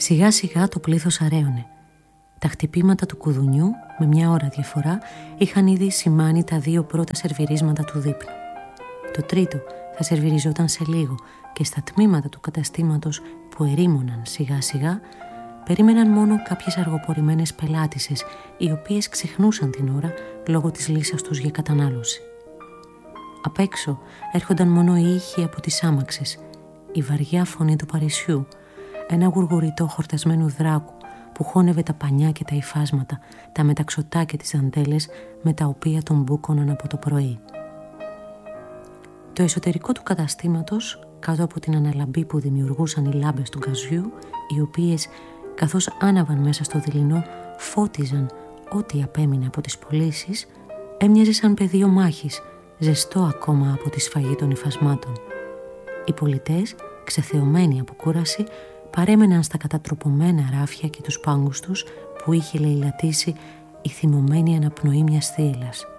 Σιγά σιγά το πλήθος αραίωνε. Τα χτυπήματα του κουδουνιού, με μια ώρα διαφορά, είχαν ήδη σημάνει τα 2 πρώτα σερβιρίσματα του δείπνου. Το τρίτο θα σερβιριζόταν σε λίγο και στα τμήματα του καταστήματος που ερήμωναν σιγά σιγά, περίμεναν μόνο κάποιες αργοπορημένες πελάτισσες, οι οποίες ξεχνούσαν την ώρα λόγω της λύσας τους για κατανάλωση. Απ' έξω έρχονταν μόνο οι ήχοι από τις άμαξες, η βαριά φωνή του Παρισιού, ένα γουργουριτό χορτασμένου δράκου που χώνευε τα πανιά και τα υφάσματα, τα μεταξωτά και τις δαντέλες με τα οποία τον μπούκωναν από το πρωί. Το εσωτερικό του καταστήματος, κάτω από την αναλαμπή που δημιουργούσαν οι λάμπες του γκαζιού, οι οποίες, καθώς άναβαν μέσα στο δειλινό, φώτιζαν ό,τι απέμεινε από τις πωλήσεις, έμοιαζε σαν πεδίο μάχης, ζεστό ακόμα από τη σφαγή των υφασμάτων. Οι πολιτές, ξεθεωμένοι από κούραση, παρέμεναν στα κατατροπωμένα ράφια και τους πάγκους τους που είχε λαιλατήσει η θυμωμένη αναπνοή μιας θύελλας.